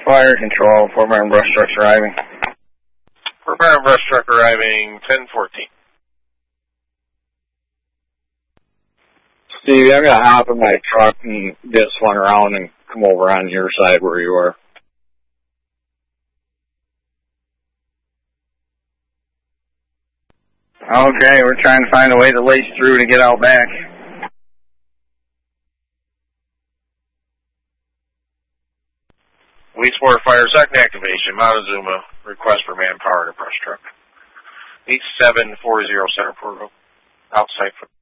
Fire Control, Fort Myron brush trucks arriving. Fort Myron brush truck arriving 1014. Steve, I'm going to hop in my truck and get swung around and come over on your side where you are. Okay, we're trying to find a way to lace through to get out back. Weedsport Fire, second activation, Montezuma, request for manpower to brush truck. 8740 Centerport Road, outside foot.